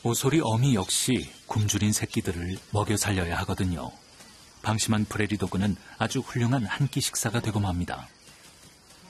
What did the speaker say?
오소리 어미 역시 굶주린 새끼들을 먹여 살려야 하거든요. 방심한 프레리 도그는 아주 훌륭한 한 끼 식사가 되고 맙니다.